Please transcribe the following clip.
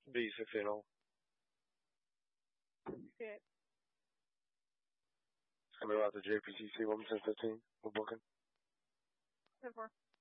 B15 on. Good. I'm about the JPCC 11015. We're booking. 10-4.